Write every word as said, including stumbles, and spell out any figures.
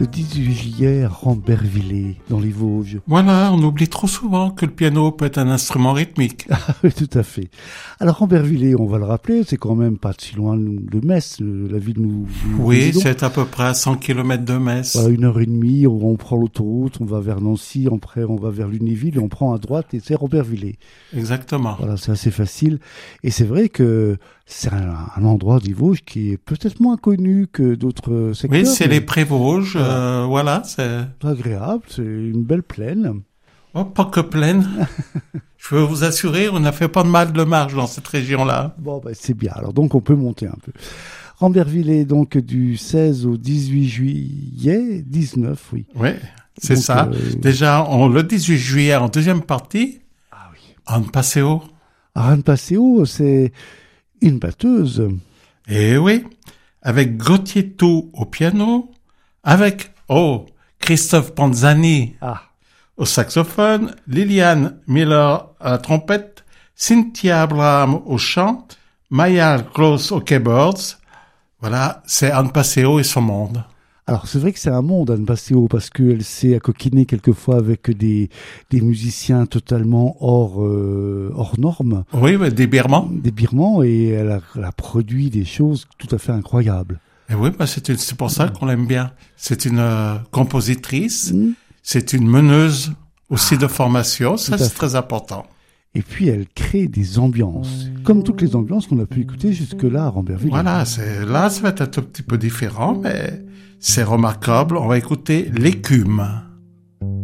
Le dix-huit juillet à Rambervillers, dans les Vosges. Voilà, on oublie trop souvent que le piano peut être un instrument rythmique. Ah oui, tout à fait. Alors Rambervillers, on va le rappeler, c'est quand même pas si loin de Metz, la ville où nous Oui, résidons. c'est à peu près à cent kilomètres de Metz. Voilà, une heure et demie, on, on prend l'autoroute, on va vers Nancy, après on va vers Lunéville, et on prend à droite et c'est Rambervillers. Exactement. Voilà, c'est assez facile. Et c'est vrai que c'est un, un endroit des Vosges qui est peut-être moins connu que d'autres secteurs. Oui, c'est mais les Pré-Vosges, Voilà. euh, voilà, c'est... c'est agréable, c'est une belle plaine. Oh, pas que pleine. Je peux vous assurer, on n'a fait pas de mal de marche dans cette région-là. Bon, ben, c'est bien. Alors donc on peut monter un peu. Rambervillers, donc du seize au dix-huit juillet, dix-neuf, oui. Oui, c'est Donc, ça. euh, Déjà, on, le dix-huit juillet, en deuxième partie, Ah oui. en Passeo. Aran Paseo, c'est une batteuse. Eh oui, avec Gauthier Tout au piano, avec, oh, Christophe Panzani Ah. au saxophone, Liliane Miller à la trompette, Cynthia Abraham au chant, Maya Gross au keyboards. Voilà, c'est Anne Passeo et son monde. Alors c'est vrai que c'est un monde, Anne Paseo, parce qu'elle s'est coquiner quelquefois avec des, des musiciens totalement hors, euh, hors normes, Oui, mais des Birmans. des Birmans, et elle a, elle a produit des choses tout à fait incroyables. Et oui, bah c'est, une, c'est pour ça qu'on l'aime bien. C'est une euh, compositrice, Mmh. c'est une meneuse aussi de formation, ça tout à c'est fait. très important. Et puis elle crée des ambiances, comme toutes les ambiances qu'on a pu écouter jusque-là à Rambervillers. Voilà, c'est, là ça va être un tout petit peu différent, mais c'est remarquable. On va écouter l'écume.